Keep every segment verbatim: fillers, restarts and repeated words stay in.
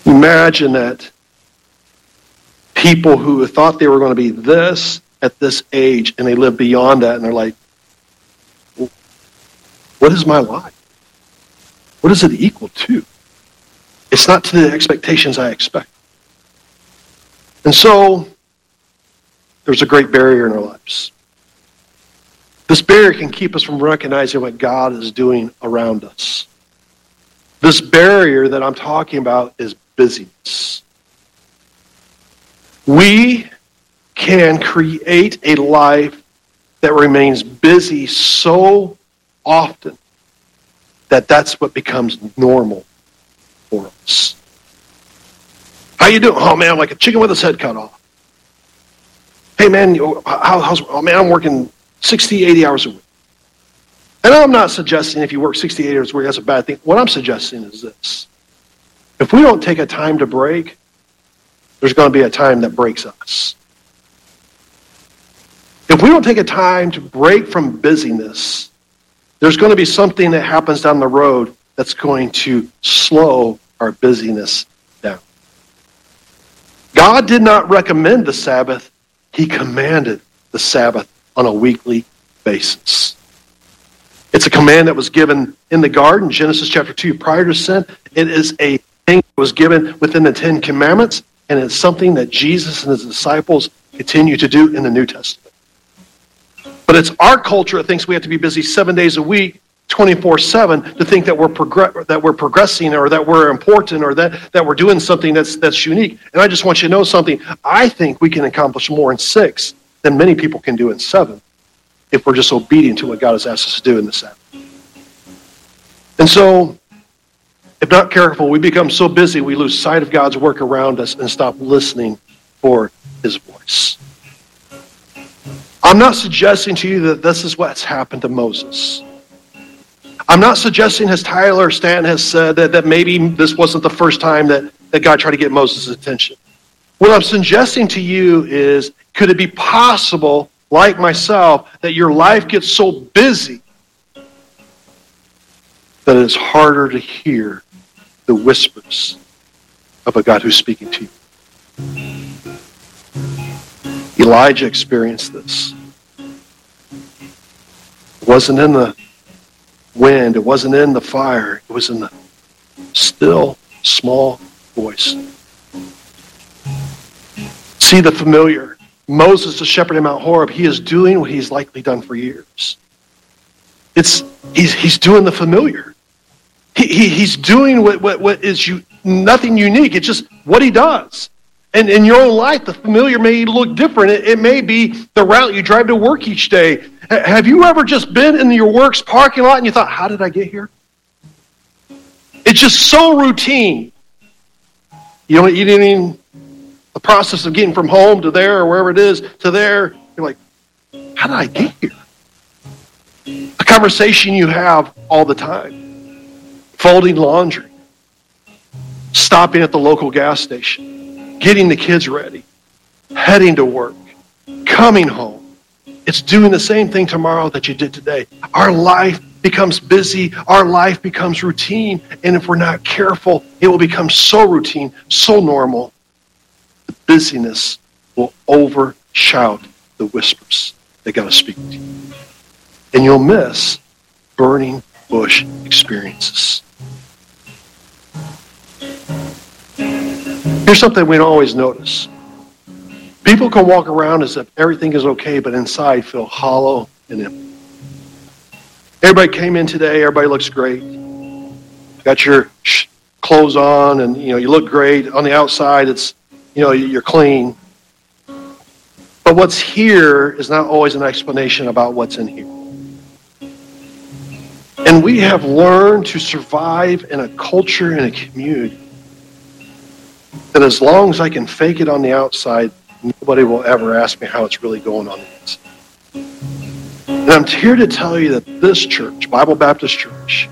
Imagine that people who thought they were going to be this at this age, and they live beyond that, and they're like, what is my life? What is it equal to? It's not to the expectations I expect. And so, there's a great barrier in our lives. This barrier can keep us from recognizing what God is doing around us. This barrier that I'm talking about is busyness. We can create a life that remains busy so often that that's what becomes normal for us. How you doing? Oh man, I'm like a chicken with its head cut off. Hey man, how, how's, oh man, I'm working sixty, eighty hours a week. And I'm not suggesting if you work sixty-eight hours a week, that's a bad thing. What I'm suggesting is this. If we don't take a time to break, there's going to be a time that breaks us. If we don't take a time to break from busyness, there's going to be something that happens down the road that's going to slow our busyness down. God did not recommend the Sabbath. He commanded the Sabbath on a weekly basis. It's a command that was given in the garden, Genesis chapter two, prior to sin. It is a thing that was given within the Ten Commandments, and it's something that Jesus and his disciples continue to do in the New Testament. But it's our culture that thinks we have to be busy seven days a week, twenty-four seven, to think that we're progr- that we're progressing or that we're important or that, that we're doing something that's that's unique. And I just want you to know something. I think we can accomplish more in six than many people can do in seven if we're just obedient to what God has asked us to do in the Sabbath. And so, if not careful, we become so busy we lose sight of God's work around us and stop listening for his voice. I'm not suggesting to you that this is what's happened to Moses. I'm not suggesting, as Tyler Stanton has said, that, that maybe this wasn't the first time that, that God tried to get Moses' attention. What I'm suggesting to you is, could it be possible, like myself, that your life gets so busy that it's harder to hear the whispers of a God who's speaking to you? Elijah experienced this. It wasn't in the wind, it wasn't in the fire, it was in the still, small voice. See the familiar. Moses, the shepherd in Mount Horeb, he is doing what he's likely done for years. It's he's he's doing the familiar. He, he he's doing what what what is you nothing unique. It's just what he does. And in your own life, the familiar may look different. It, it may be the route you drive to work each day. H- have you ever just been in your work's parking lot and you thought, how did I get here? It's just so routine. You know, you didn't even, the process of getting from home to there or wherever it is to there, you're like, how did I get here? A conversation you have all the time. Folding laundry. Stopping at the local gas station. Getting the kids ready, heading to work, coming home. It's doing the same thing tomorrow that you did today. Our life becomes busy. Our life becomes routine. And if we're not careful, it will become so routine, so normal. The busyness will overshout the whispers that God is speaking to you. And you'll miss burning bush experiences. Here's something we don't always notice. People can walk around as if everything is okay, but inside feel hollow and empty. Everybody came in today, everybody looks great. Got your clothes on and you know you look great. On the outside it's you know you're clean. But what's here is not always an explanation about what's in here. And we have learned to survive in a culture and a community that as long as I can fake it on the outside, nobody will ever ask me how it's really going on the inside. And I'm here to tell you that this church, Bible Baptist Church,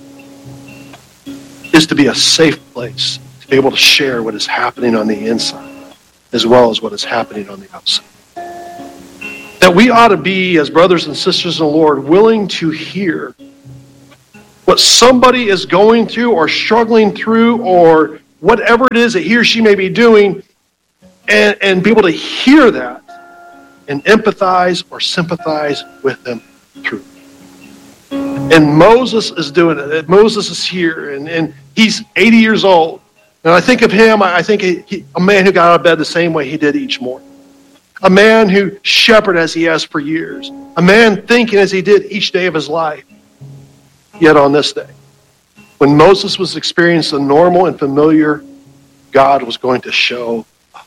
is to be a safe place to be able to share what is happening on the inside as well as what is happening on the outside. That we ought to be, as brothers and sisters in the Lord, willing to hear what somebody is going through or struggling through or whatever it is that he or she may be doing, and, and be able to hear that and empathize or sympathize with them through. And Moses is doing it. Moses is here, and, and he's eighty years old. And I think of him, I think he, he, a man who got out of bed the same way he did each morning. A man who shepherded as he has for years. A man thinking as he did each day of his life. Yet on this day, when Moses was experiencing the normal and familiar, God was going to show up.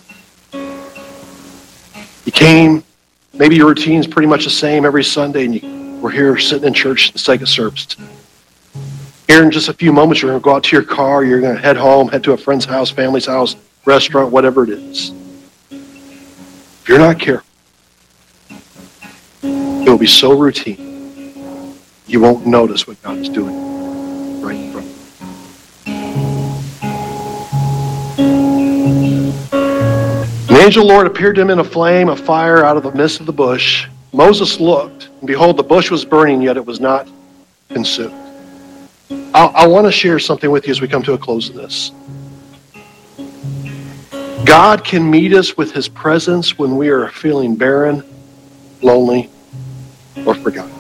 He came, maybe your routine's pretty much the same every Sunday, and you we're here sitting in church in the second service today. Here in just a few moments, you're going to go out to your car, you're going to head home, head to a friend's house, family's house, restaurant, whatever it is. If you're not careful, it will be so routine, you won't notice what God is doing right in front of you. The angel of the Lord appeared to him in a flame of fire out of the midst of the bush. Moses looked, and behold, the bush was burning, yet it was not consumed. I, I want to share something with you as we come to a close of this. God can meet us with his presence when we are feeling barren, lonely, or forgotten.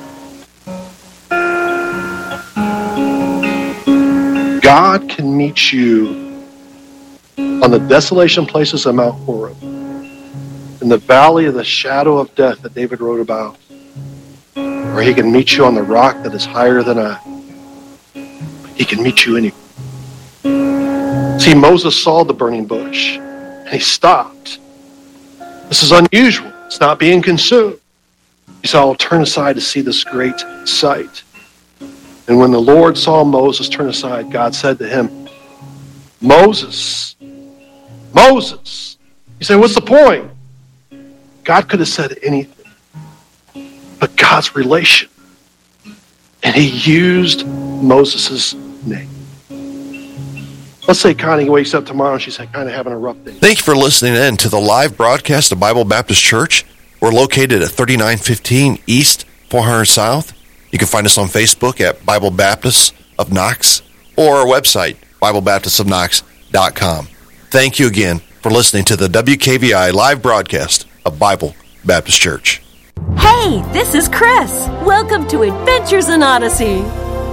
God can meet you on the desolation places of Mount Horeb, in the valley of the shadow of death that David wrote about, or he can meet you on the rock that is higher than I. He can meet you anywhere. See, Moses saw the burning bush, and he stopped. This is unusual. It's not being consumed. He said, I'll turn aside to see this great sight. And when the Lord saw Moses turn aside, God said to him, Moses, Moses. You say, what's the point? God could have said anything, but God's relation. And he used Moses' name. Let's say Connie wakes up tomorrow and she's kind of having a rough day. Thank you for listening in to the live broadcast of Bible Baptist Church. We're located at thirty-nine fifteen East, four hundred South. You can find us on Facebook at Bible Baptist of Knox or our website, Bible Baptist of Knox dot com. Thank you again for listening to the W K V I live broadcast of Bible Baptist Church. Hey, this is Chris. Welcome to Adventures in Odyssey.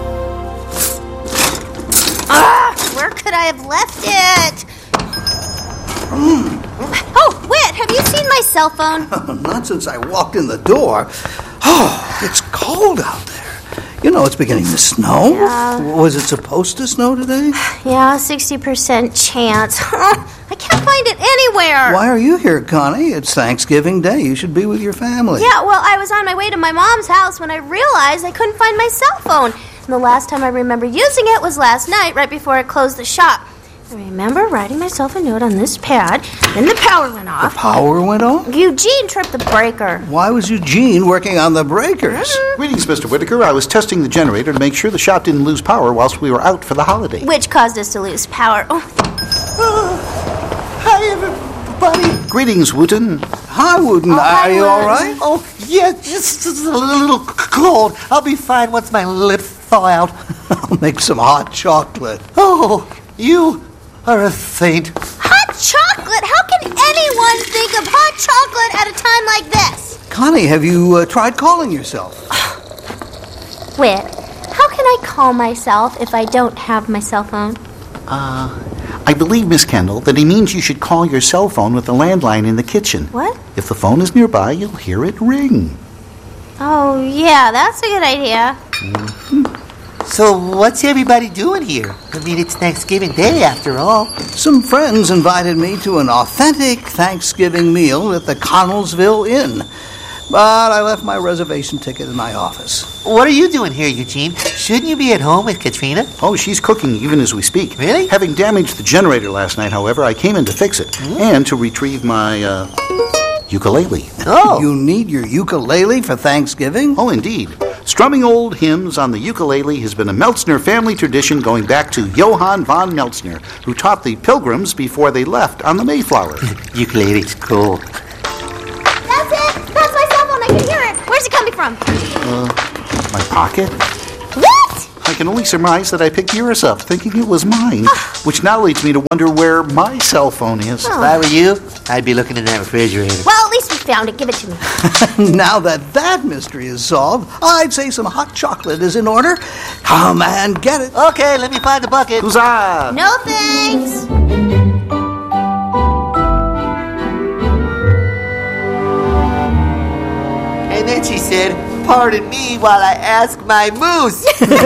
Ah, where could I have left it? Mm. Oh, Whit, have you seen my cell phone? Not since I walked in the door. Oh, it's cold out there. You know, it's beginning to snow. Yeah. Was it supposed to snow today? Yeah, sixty percent chance. I can't find it anywhere. Why are you here, Connie? It's Thanksgiving Day. You should be with your family. Yeah, well, I was on my way to my mom's house when I realized I couldn't find my cell phone. And the last time I remember using it was last night, right before I closed the shop. I remember writing myself a note on this pad, then the power went off. The power went off? Eugene tripped the breaker. Why was Eugene working on the breakers? Mm-hmm. Greetings, Mister Whitaker. I was testing the generator to make sure the shop didn't lose power whilst we were out for the holiday. Which caused us to lose power. Oh. Uh, hi, everybody. Greetings, Wooten. Hi, Wooten. Oh, hi, Are you Wooten. all right? Oh, yeah, just, just a little cold. I'll be fine once my lips thaw out. I'll make some hot chocolate. Oh, you are a saint. Hot chocolate? How can anyone think of hot chocolate at a time like this? Connie, have you uh, tried calling yourself? Whit, how can I call myself if I don't have my cell phone? Uh, I believe, Miss Kendall, that he means you should call your cell phone with the landline in the kitchen. What? If the phone is nearby, you'll hear it ring. Oh, yeah, that's a good idea. Mm-hmm. So what's everybody doing here? I mean, it's Thanksgiving Day after all. Some friends invited me to an authentic Thanksgiving meal at the Connellsville Inn. But I left my reservation ticket in my office. What are you doing here, Eugene? Shouldn't you be at home with Katrina? Oh, she's cooking even as we speak. Really? Having damaged the generator last night, however, I came in to fix it mm-hmm. and to retrieve my uh, ukulele. Oh. You need your ukulele for Thanksgiving? Oh, indeed. Strumming old hymns on the ukulele has been a Meltzner family tradition going back to Johann von Meltzner, who taught the Pilgrims before they left on the Mayflower. Ukulele's cool. That's it! That's my cell phone! I can hear it! Where's it coming from? Uh, my pocket? What? I can only surmise that I picked yours up, thinking it was mine, which now leads me to wonder where my cell phone is. If I were you, I'd be looking in that refrigerator. Well, at least we found it. Give it to me. Now that that mystery is solved, I'd say some hot chocolate is in order. Come and get it. Okay, let me find the bucket. Huzzah! No thanks. And then she said, pardon me while I ask my moose.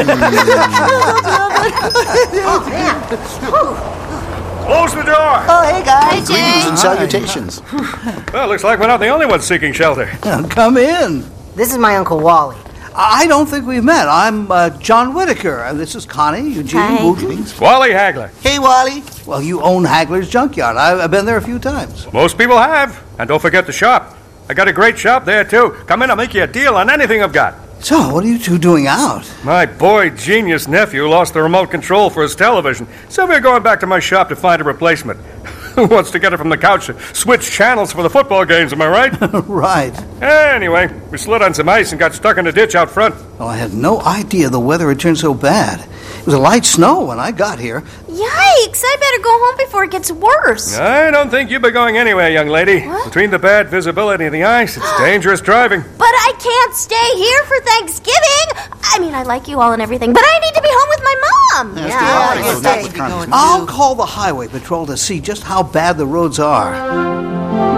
Close the door. Oh, hey, guys. Greetings and salutations. Well, looks like we're not the only ones seeking shelter. Come in. This is my Uncle Wally. I don't think we've met. I'm uh, John Whitaker, and this is Connie, Eugene, Hi. Woodley. Wally Hagler. Hey, Wally. Well, you own Hagler's Junkyard. I've, I've been there a few times. Most people have. And don't forget the shop. I got a great shop there, too. Come in, I'll make you a deal on anything I've got. So, what are you two doing out? My boy genius nephew lost the remote control for his television, so we're going back to my shop to find a replacement. Who wants to get it from the couch to switch channels for the football games, am I right? Right. Anyway, we slid on some ice and got stuck in a ditch out front. Well, I had no idea the weather had turned so bad. It was a light snow when I got here. Yikes! I better go home before it gets worse. I don't think you'll be going anywhere, young lady. What? Between the bad visibility and the ice, it's dangerous driving. But I can't stay here for Thanksgiving. I mean, I like you all and everything, but I need to be home with my mom. Yes, Yeah, they I are. guess So that that's would be what going comes- I'll call the highway patrol to see just how bad the roads are.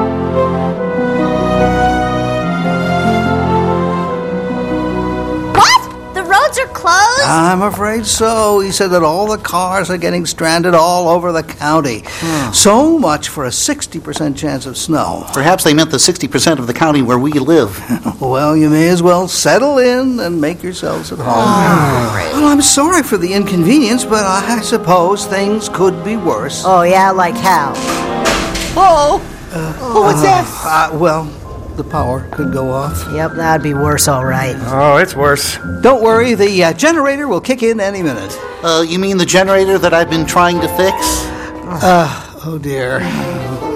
What? The roads are closed? I'm afraid so. He said that all the cars are getting stranded all over the county. So much for a sixty percent chance of snow. Perhaps they meant the sixty percent of the county where we live. Well, you may as well settle in and make yourselves at home. Well, I'm sorry for the inconvenience, but I suppose things could be worse. Oh, yeah, like how? Oh, oh, what's that? Uh, well, the power could go off. Yep, that'd be worse, all right. Oh, it's worse. Don't worry, the uh, generator will kick in any minute. Uh, you mean the generator that I've been trying to fix? Uh, oh dear.